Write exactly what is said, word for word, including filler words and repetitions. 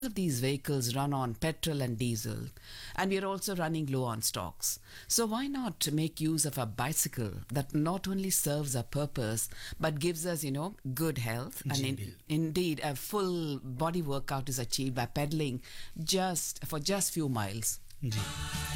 of these vehicles run on petrol and diesel, and we are also running low on stocks. So why not make use of a bicycle that not only serves a purpose but gives us, you know, good health, and in, indeed a full body workout is achieved by pedaling just for just few miles. Ji